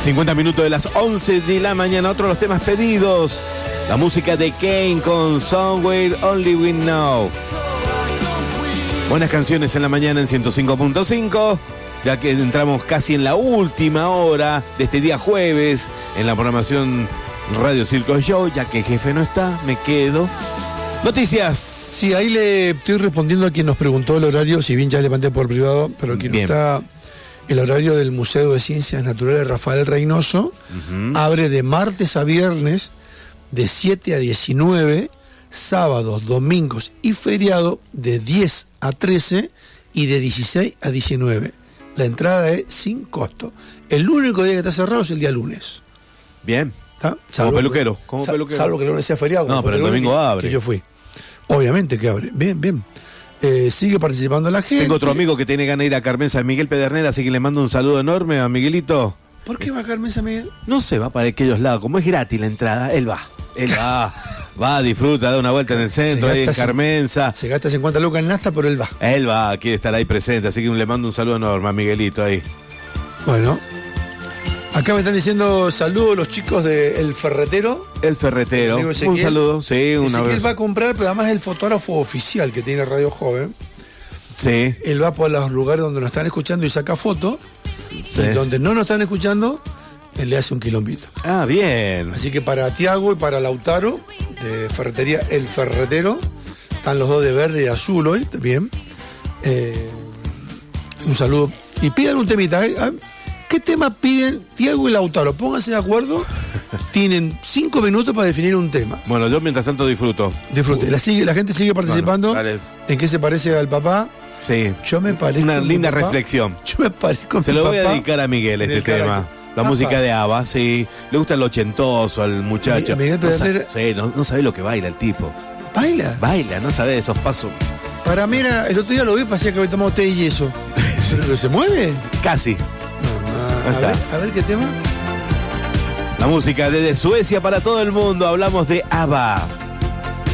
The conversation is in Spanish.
50 minutos de las 11 de la mañana. Otro de los temas pedidos. La música de Kane con Somewhere Only We Know. Buenas canciones en la mañana en 105.5. Ya que entramos casi en la última hora de este día jueves en la programación Radio Circo Show. Ya que el jefe no está, me quedo. Noticias. Sí, ahí le estoy respondiendo a quien nos preguntó el horario. Si bien ya le mandé por privado, pero quien no está... El horario del Museo de Ciencias Naturales Rafael Reynoso abre de martes a viernes de 7 a 19, sábados, domingos y feriado de 10 a 13 y de 16 a 19. La entrada es sin costo. El único día que está cerrado es el día lunes. Bien. Como peluquero. Salvo que el lunes sea feriado. No, pero el domingo abre. Que yo fui. Obviamente que abre. Bien, bien. Sigue participando la gente. Tengo otro amigo que tiene ganas de ir a Carmenza, Miguel Pedernera, así que le mando un saludo enorme a Miguelito. ¿Por qué va a Carmenza, Miguel? No se va para aquellos lados, como es gratis la entrada, él va, disfruta, da una vuelta en el centro, ahí en Carmenza. Se gasta 50 lucas en nasta, pero él va. Él va, quiere estar ahí presente, así que le mando un saludo enorme a Miguelito ahí. Bueno, acá me están diciendo saludos los chicos de El Ferretero. El Ferretero, un saludo, sí, una vez. Él va a comprar, pero además es el fotógrafo oficial que tiene Radio Joven. Sí. Él va por los lugares donde nos están escuchando y saca fotos. Sí. Y donde no nos están escuchando, él le hace un quilombito. Ah, bien. Así que para Tiago y para Lautaro, de Ferretería El Ferretero, están los dos de verde y azul hoy, también. Un saludo. Y pidan un temita. ¿Qué tema piden Tiago y Lautaro? Pónganse de acuerdo. Tienen 5 minutos para definir un tema. Bueno, yo mientras tanto disfruto. Disfrute. La gente sigue participando. Bueno, ¿En qué se parece al papá? Sí. Yo me parezco. Una linda reflexión. Yo me parezco. Se lo voy a dedicar a Miguel este tema. La música de ABBA, sí. Le gusta el ochentoso al muchacho. Miguel Pedernera. No sabe lo que baila el tipo. ¿Baila? Baila, no sabe esos pasos. Para mí era, el otro día lo vi, parecía que había tomado té y yeso. ¿Pero se mueve? Casi. A ver qué tema. La música desde Suecia para todo el mundo. Hablamos de ABBA.